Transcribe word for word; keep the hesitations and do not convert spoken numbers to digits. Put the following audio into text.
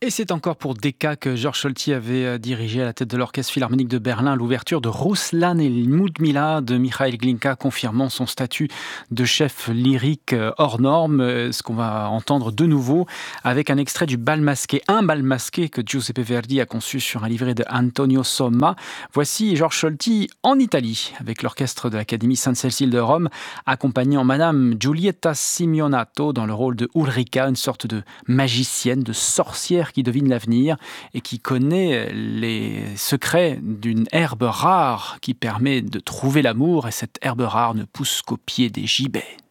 Et c'est encore pour Decca que Georges Solti avait euh, dirigé à la tête de l'Orchestre Philharmonique de Berlin l'ouverture de Ruslan et Ludmilla de Mikhail Glinka, confirmant son statut de chef lyrique euh, hors norme, euh, ce qu'on va entendre de nouveau avec un extrait du Bal masqué, un bal masqué que Giuseppe Verdi a conçu sur un livret de Antonio Somma. Voici Georges Solti en Italie, avec l'orchestre de l'Académie Sainte-Cécile de Rome, accompagnant Madame Giulietta Simeonato dans le rôle de Ulrica, une sorte de magicienne, de sorcière qui devine l'avenir et qui connaît les secrets d'une herbe rare qui permet de trouver l'amour, et cette herbe rare ne pousse qu'au pied des gibets.